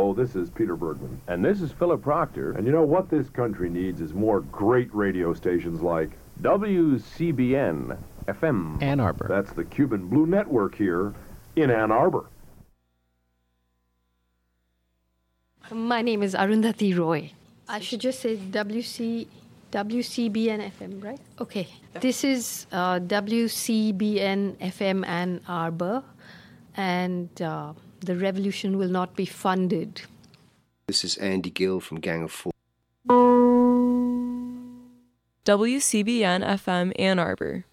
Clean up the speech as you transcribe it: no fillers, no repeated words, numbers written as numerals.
Hello, this is Peter Bergman. And this is Philip Proctor. And you know what this country needs is more great radio stations like WCBN FM. Ann Arbor. That's the Cuban Blue Network here in Ann Arbor. My name is Arundhati Roy. I should just say WCBN FM, right? Okay. This is WCBN FM Ann Arbor, and the revolution will not be funded. This is Andy Gill from Gang of Four. WCBN FM Ann Arbor.